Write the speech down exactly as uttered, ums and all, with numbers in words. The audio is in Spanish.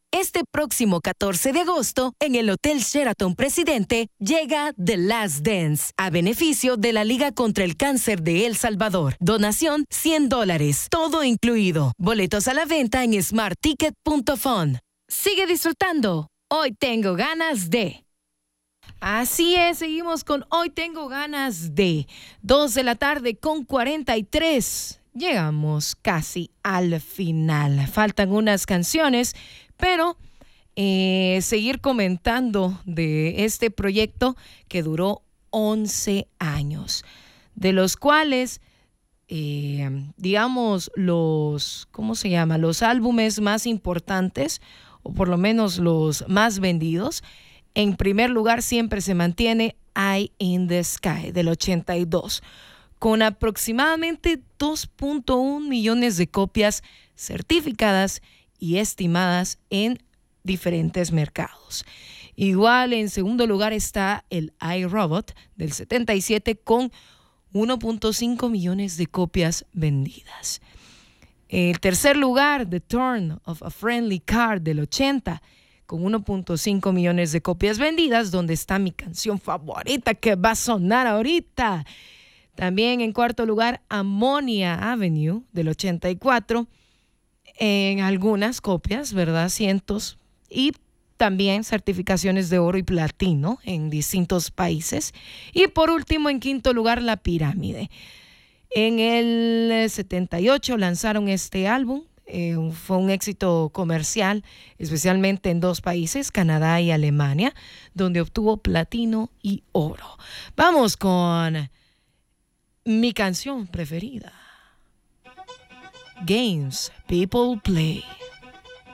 Este próximo catorce de agosto, en el Hotel Sheraton Presidente, llega The Last Dance, a beneficio de la Liga contra el Cáncer de El Salvador. Donación cien dólares, todo incluido. Boletos a la venta en smart ticket punto fun. Sigue disfrutando. Hoy tengo ganas de... Así es, seguimos con Hoy tengo ganas de... dos de la tarde con cuarenta y tres. Llegamos casi al final. Faltan unas canciones, pero eh, seguir comentando de este proyecto que duró once años, de los cuales, eh, digamos, los, ¿cómo se llama? Los álbumes más importantes, o por lo menos los más vendidos. En primer lugar siempre se mantiene Eye in the Sky del ochenta y dos, con aproximadamente dos punto uno millones de copias certificadas y estimadas en diferentes mercados. Igual en segundo lugar está el iRobot del setenta y siete con uno punto cinco millones de copias vendidas. El tercer lugar, The Turn of a Friendly Card del ochenta, con uno punto cinco millones de copias vendidas, donde está mi canción favorita que va a sonar ahorita. También en cuarto lugar, Ammonia Avenue del ochenta y cuatro, en algunas copias, ¿verdad? Cientos, y también certificaciones de oro y platino en distintos países. Y por último, en quinto lugar, La Pirámide. En el setenta y ocho lanzaron este álbum. Eh, fue un éxito comercial, especialmente en dos países, Canadá y Alemania, donde obtuvo platino y oro. Vamos con mi canción preferida. Games People Play.